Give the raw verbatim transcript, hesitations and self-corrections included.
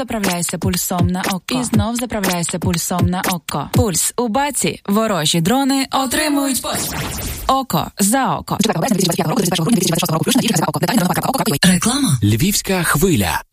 Заправляйся пульсом на око. І знов заправляйся пульсом на око. Пульс у баці. Ворожі дрони отримують поспіль. Око за око. Реклама. Львівська хвиля.